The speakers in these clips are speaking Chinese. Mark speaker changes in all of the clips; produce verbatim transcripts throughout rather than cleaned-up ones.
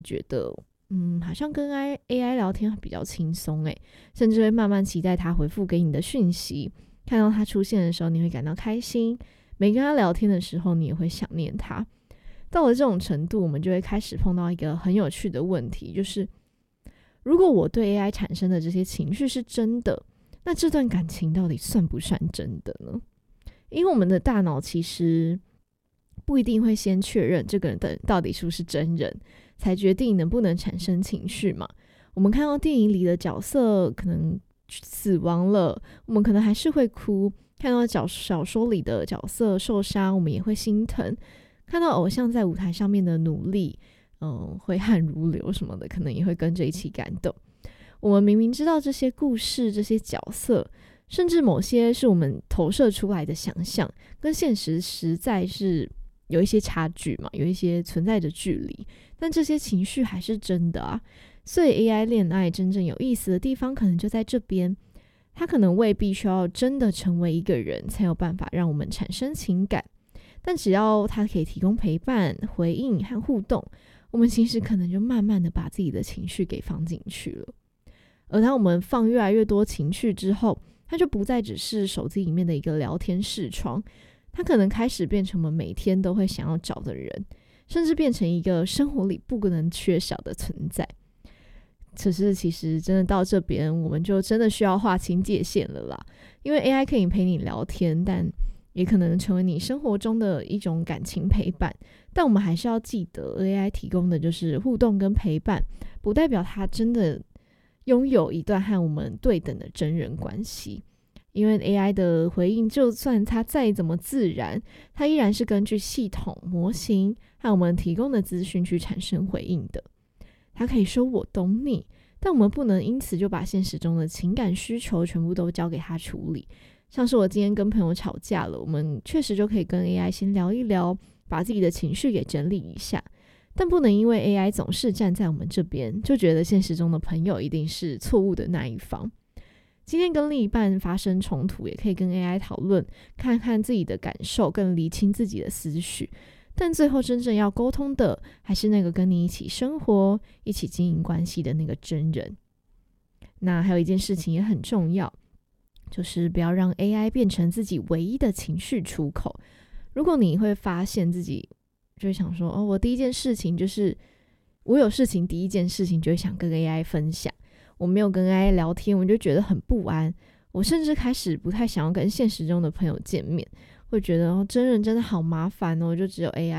Speaker 1: 觉得嗯，好像跟 A I 聊天比较轻松诶，甚至会慢慢期待他回复给你的讯息，看到他出现的时候你会感到开心，没跟他聊天的时候你也会想念他。到了这种程度，我们就会开始碰到一个很有趣的问题，就是如果我对 A I 产生的这些情绪是真的，那这段感情到底算不算真的呢？因为我们的大脑其实不一定会先确认这个人到底是不是真人，才决定能不能产生情绪嘛。我们看到电影里的角色可能死亡了，我们可能还是会哭；看到小说里的角色受伤，我们也会心疼；看到偶像在舞台上面的努力，嗯，挥汗如流什么的，可能也会跟着一起感动。我们明明知道这些故事、这些角色，甚至某些是我们投射出来的想象，跟现实实在是有一些差距嘛，有一些存在的距离，但这些情绪还是真的啊。所以 A I 恋爱真正有意思的地方可能就在这边，它可能未必需要真的成为一个人才有办法让我们产生情感，但只要它可以提供陪伴、回应和互动，我们其实可能就慢慢的把自己的情绪给放进去了。而当我们放越来越多情绪之后，它就不再只是手机里面的一个聊天视窗，它可能开始变成我们每天都会想要找的人，甚至变成一个生活里不能缺少的存在。可是其实真的到这边，我们就真的需要划清界限了啦。因为 A I 可以陪你聊天，但也可能成为你生活中的一种感情陪伴。但我们还是要记得 A I 提供的就是互动跟陪伴，不代表它真的拥有一段和我们对等的真人关系。因为 A I 的回应就算它再怎么自然，它依然是根据系统模型和我们提供的资讯去产生回应的。它可以说我懂你，但我们不能因此就把现实中的情感需求全部都交给它处理。像是我今天跟朋友吵架了，我们确实就可以跟 A I 先聊一聊，把自己的情绪给整理一下，但不能因为 A I 总是站在我们这边，就觉得现实中的朋友一定是错误的那一方。今天跟另一半发生冲突，也可以跟 A I 讨论，看看自己的感受，更厘清自己的思绪。但最后真正要沟通的，还是那个跟你一起生活、一起经营关系的那个真人。那还有一件事情也很重要，就是不要让 A I 变成自己唯一的情绪出口。如果你会发现自己就会想说，哦，我第一件事情就是我有事情，第一件事情就会想跟 A I 分享。我没有跟 A I 聊天，我就觉得很不安。我甚至开始不太想要跟现实中的朋友见面，会觉得、哦、真人真的好麻烦哦，就只有 A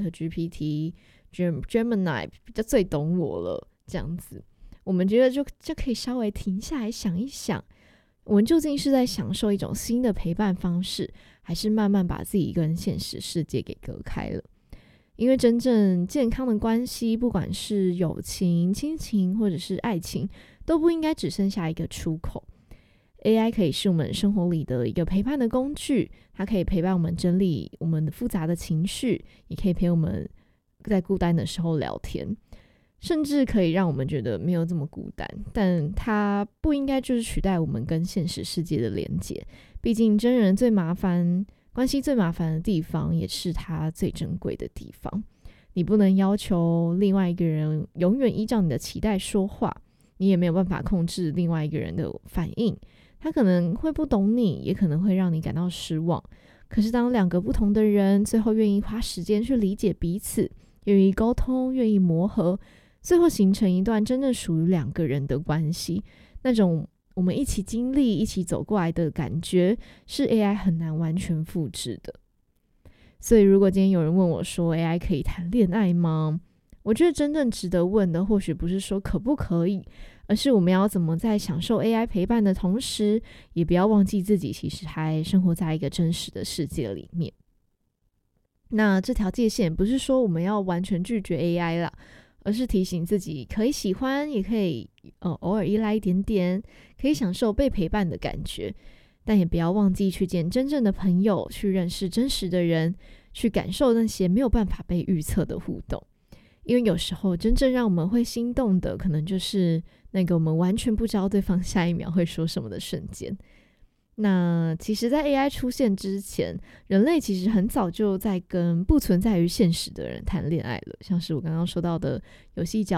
Speaker 1: I、ChatGPT、Gemini 比较最懂我了，这样子。我们觉得就就可以稍微停下来想一想，我们究竟是在享受一种新的陪伴方式，还是慢慢把自己跟现实世界给隔开了？因为真正健康的关系，不管是友情、亲情或者是爱情，都不应该只剩下一个出口。A I 可以是我们生活里的一个陪伴的工具，它可以陪伴我们整理我们复杂的情绪，也可以陪我们在孤单的时候聊天，甚至可以让我们觉得没有这么孤单。但它不应该就是取代我们跟现实世界的连接，毕竟真人最麻烦，关系最麻烦的地方，也是它最珍贵的地方。你不能要求另外一个人永远依照你的期待说话，你也没有办法控制另外一个人的反应。他可能会不懂你，也可能会让你感到失望。可是当两个不同的人最后愿意花时间去理解彼此，愿意沟通，愿意磨合，最后形成一段真正属于两个人的关系，那种我们一起经历、一起走过来的感觉，是 A I 很难完全复制的。所以如果今天有人问我说 A I 可以谈恋爱吗？我觉得真正值得问的或许不是说可不可以，而是我们要怎么在享受 A I 陪伴的同时，也不要忘记自己其实还生活在一个真实的世界里面。那这条界限不是说我们要完全拒绝 A I 啦，而是提醒自己可以喜欢，也可以、呃、偶尔依赖一点点，可以享受被陪伴的感觉，但也不要忘记去见真正的朋友，去认识真实的人，去感受那些没有办法被预测的互动。因为有时候真正让我们会心动的，可能就是那个我们完全不知道对方下一秒会说什么的瞬间。那其实在 A I 出现之前，人类其实很早就在跟不存在于现实的人谈恋爱了，像是我刚刚说到的游戏角